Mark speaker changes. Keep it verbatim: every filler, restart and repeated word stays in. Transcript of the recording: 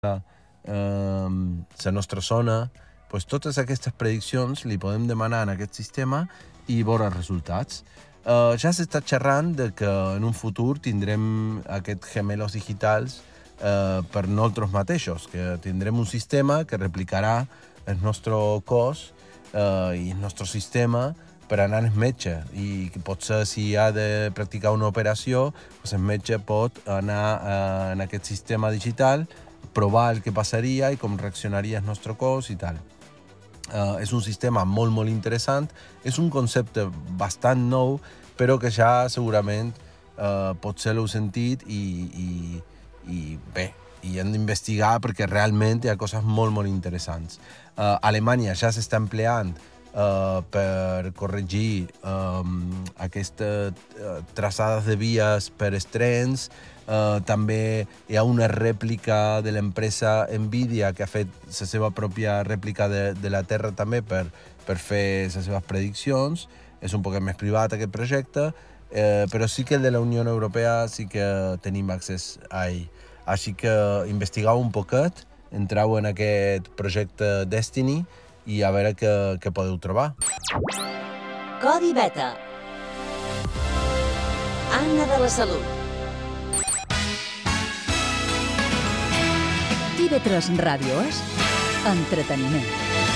Speaker 1: eh, la nostra zona, pues totes aquestes prediccions li podem demanar en aquest sistema i veure els resultats. Uh, ja s'està xerrant de que en un futur tindrem aquests gemelos digitals uh, per nosaltres mateixos, que tindrem un sistema que replicarà el nostre cos uh, i el nostre sistema per anar al metge, i potser si ha de practicar una operació, pues el metge pot anar uh, en aquest sistema digital, provar el que passaria i com reaccionaria el nostre cos i tal. Uh, és un sistema molt, molt interessant, és un concepte bastant nou, però que ja segurament uh, potser l'heu sentit i, i, i bé, i hem d'investigar perquè realment hi ha coses molt, molt interessants. Uh, Alemanya ja s'està empleant uh, per corregir um, aquestes uh, traçades de vies per els trens. Uh, també hi ha una rèplica de l'empresa Nvidia que ha fet la seva pròpia rèplica de, de la Terra també per, per fer les seves prediccions. És un poc més privat aquest projecte, eh, però sí que el de la Unió Europea sí que tenim accés a ell. Així que investigueu un poquet, entreu en aquest projecte Destiny i a veure què, què podeu trobar.
Speaker 2: Codi Beta. Anna de la Salut.
Speaker 3: T V tres Ràdio és entreteniment.